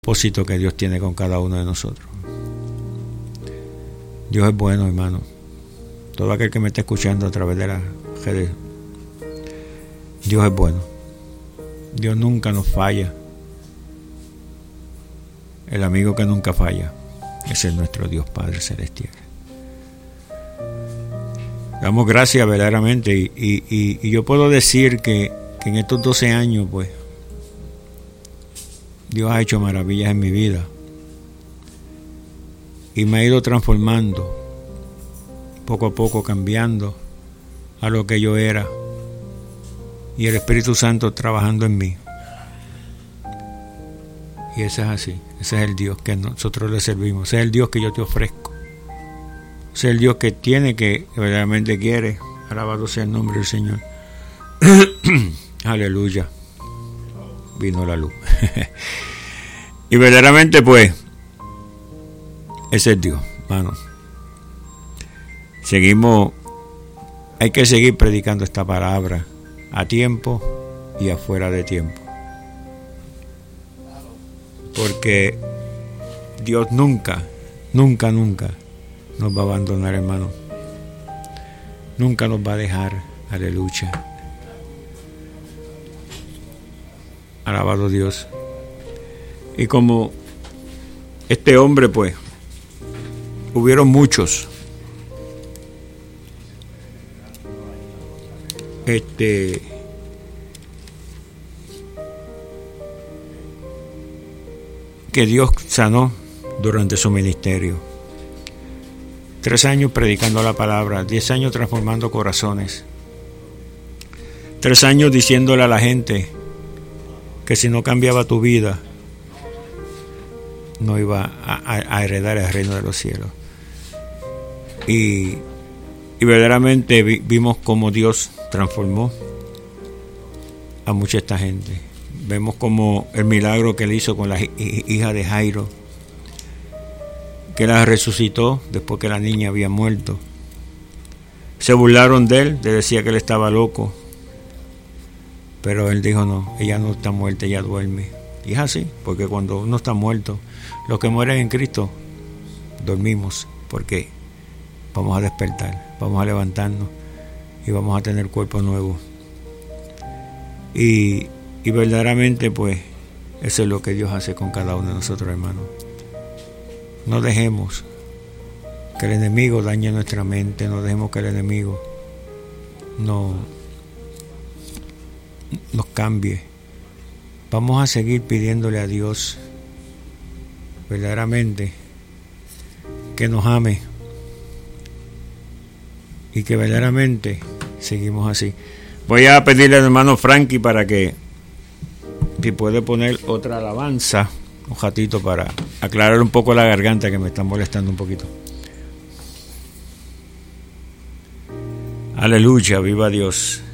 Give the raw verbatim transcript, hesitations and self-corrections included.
propósito que Dios tiene con cada uno de nosotros. Dios es bueno, hermano. Todo aquel que me está escuchando a través de las redes, Dios es bueno. Dios nunca nos falla. El amigo que nunca falla, ese es nuestro Dios Padre Celestial. Damos gracias verdaderamente y, y, y, y yo puedo decir que, que en estos doce años, pues, Dios ha hecho maravillas en mi vida y me ha ido transformando, poco a poco cambiando a lo que yo era, y el Espíritu Santo trabajando en mí. Y ese es así, ese es el Dios que nosotros le servimos, ese es el Dios que yo te ofrezco, ese es el Dios que tiene, que verdaderamente quiere. Alabado sea el nombre del Señor. Aleluya. Vino la luz. Y verdaderamente, pues, ese es Dios, hermano. Seguimos, hay que seguir predicando esta palabra a tiempo y afuera de tiempo. Porque Dios nunca, nunca, nunca nos va a abandonar, hermano. Nunca nos va a dejar. Aleluya. Alabado Dios. Y como este hombre, pues, hubieron muchos. Este que Dios sanó durante su ministerio. Tres años predicando la palabra, diez años transformando corazones. Tres años diciéndole a la gente que si no cambiaba tu vida, no iba a, a, a heredar el reino de los cielos. Y, y verdaderamente vi, vimos cómo Dios transformó a mucha esta gente. Vemos como el milagro que él hizo con la hija de Jairo, que la resucitó después que la niña había muerto. Se burlaron de él, le decía que él estaba loco, pero él dijo no, ella no está muerta, ella duerme. Y es así, porque cuando uno está muerto, los que mueren en Cristo dormimos, porque vamos a despertar, vamos a levantarnos y vamos a tener cuerpo nuevo. Y, y verdaderamente, pues, eso es lo que Dios hace con cada uno de nosotros, hermanos. No dejemos que el enemigo dañe nuestra mente, no dejemos que el enemigo no, nos cambie. Vamos a seguir pidiéndole a Dios verdaderamente que nos ame y que verdaderamente seguimos así. Voy a pedirle al hermano Frankie para que si puede poner otra alabanza un ratito para aclarar un poco la garganta que me está molestando un poquito. Aleluya, viva Dios.